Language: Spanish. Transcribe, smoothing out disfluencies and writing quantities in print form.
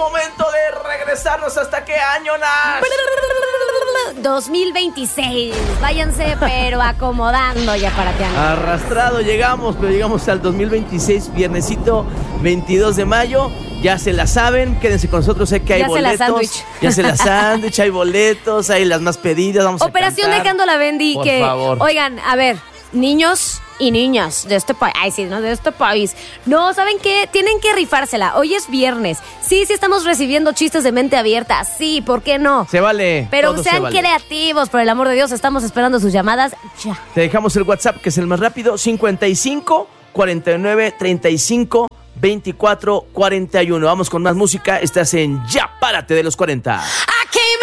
momento de regresarnos. ¿Hasta qué año, Nash? 2026. Váyanse, pero acomodando ya para que Arrastrado llegamos, pero llegamos al 2026, viernesito 22 de mayo. Ya se la saben, quédense con nosotros, sé que hay boletos. Ya se la sándwich, hay boletos, hay las más pedidas, vamos Operación a cantar. Dejando la Bendy, Por que favor. Oigan, a ver, niños y niñas de este país, de este país. No, ¿saben qué? Tienen que rifársela. Hoy es viernes. Sí, estamos recibiendo chistes de mente abierta. Sí, ¿por qué no? Se vale. Pero todo sean se vale. creativos, por el amor de Dios. Estamos esperando sus llamadas ya. Te dejamos el WhatsApp, que es el más rápido, 55 49 35 24 41. Vamos con más música. Estás en Ya Párate de los 40.